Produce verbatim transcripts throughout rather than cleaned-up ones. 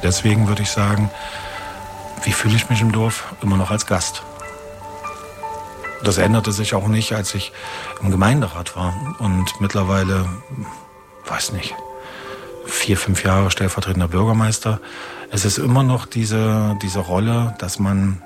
Deswegen würde ich sagen, wie fühle ich mich im Dorf? Immer noch als Gast. Das änderte sich auch nicht, als ich im Gemeinderat war und mittlerweile, weiß nicht, vier, fünf Jahre stellvertretender Bürgermeister. Es ist immer noch diese, diese Rolle, dass man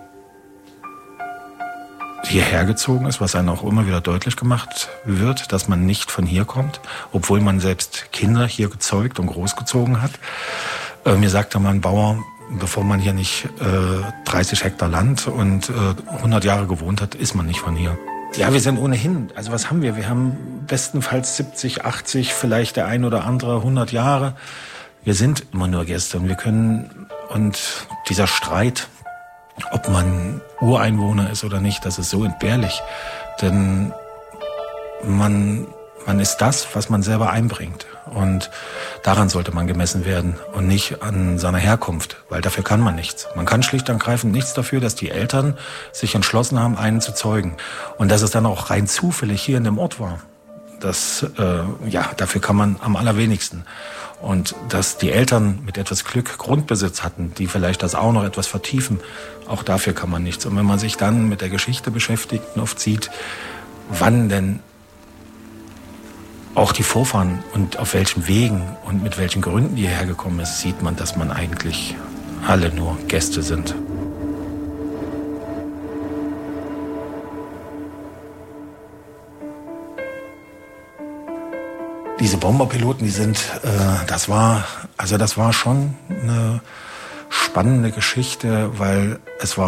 hierher gezogen ist, was einem auch immer wieder deutlich gemacht wird, dass man nicht von hier kommt, obwohl man selbst Kinder hier gezeugt und großgezogen hat. Äh, mir sagte mal ein Bauer, bevor man hier nicht äh, dreißig Hektar Land und äh, hundert Jahre gewohnt hat, ist man nicht von hier. Ja, wir sind ohnehin, also was haben wir? Wir haben bestenfalls siebzig, achtzig, vielleicht der ein oder andere hundert Jahre. Wir sind immer nur Gäste und wir können, und dieser Streit, ob man Ureinwohner ist oder nicht, das ist so entbehrlich. Denn man, man ist das, was man selber einbringt. Und daran sollte man gemessen werden und nicht an seiner Herkunft, weil dafür kann man nichts. Man kann schlicht und ergreifend nichts dafür, dass die Eltern sich entschlossen haben, einen zu zeugen. Und dass es dann auch rein zufällig hier in dem Ort war. Das, äh, ja, dafür kann man am allerwenigsten. Und dass die Eltern mit etwas Glück Grundbesitz hatten, die vielleicht das auch noch etwas vertiefen, auch dafür kann man nichts. Und wenn man sich dann mit der Geschichte beschäftigt und oft sieht, wann denn auch die Vorfahren und auf welchen Wegen und mit welchen Gründen die hierher gekommen ist, sieht man, dass man eigentlich alle nur Gäste sind. Diese Bomberpiloten, die sind, äh, das war, also das war schon eine spannende Geschichte, weil es war